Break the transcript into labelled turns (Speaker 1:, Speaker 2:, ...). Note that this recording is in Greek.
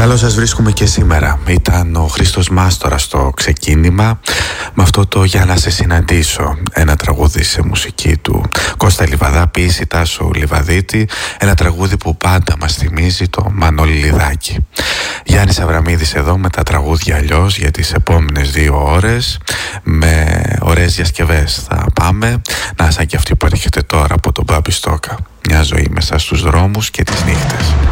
Speaker 1: Καλώς σας βρίσκουμε και σήμερα. Ήταν ο Χρήστος Μάστορας στο ξεκίνημα με αυτό το «Για να σε συναντήσω», ένα τραγούδι σε μουσική του Κώστα Λιβαδά, ποίηση Τάσου Λιβαδίτη, ένα τραγούδι που πάντα μας θυμίζει το Μανώλη Λιδάκη. Γιάννης Αβραμίδης εδώ με τα τραγούδια αλλιώς για τις επόμενες 2 ώρες, με ωραίες διασκευές θα πάμε, να σαν και αυτή που έρχεται τώρα από τον Μπάμπη Στόκα. Μια ζωή μέσα στους δρόμους και τις νύχτες.